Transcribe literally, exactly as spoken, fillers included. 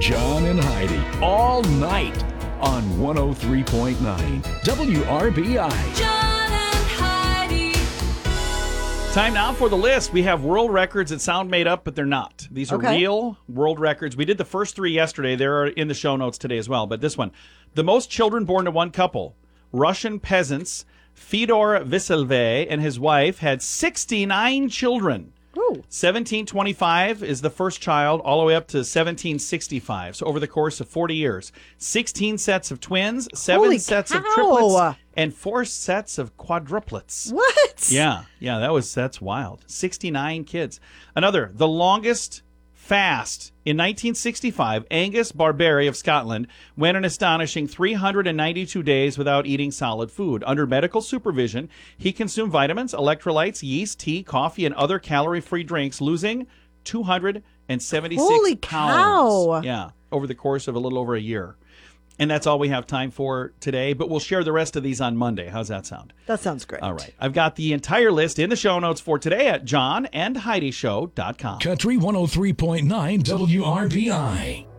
John and Heidi all night on one oh three point nine W R B I. John and Heidi. Time now for the list. We have world records that sound made up, but they're not. These are Okay. real world records. We did the first three yesterday. They're in the show notes today as well. But this one, the most children born to one couple, Russian peasants, Fyodor Vyselve and his wife had sixty-nine children. Ooh. seventeen twenty-five is the first child, all the way up to seventeen sixty-five. So over the course of forty years, sixteen sets of twins, seven Holy sets of cow. triplets, and four sets of quadruplets. What? Yeah, yeah, that was that's wild. sixty-nine kids. Another, the longest fast in nineteen sixty-five, Angus Barbery of Scotland went an astonishing three hundred ninety-two days without eating solid food. Under medical supervision, he consumed vitamins, electrolytes, yeast, tea, coffee, and other calorie-free drinks, losing two hundred seventy-six Holy pounds. cow. Yeah, over the course of a little over a year. And that's all we have time for today, but we'll share the rest of these on Monday. How's that sound? That sounds great. All right. I've got the entire list in the show notes for today at john and heidi show dot com. Country one oh three point nine W R B I.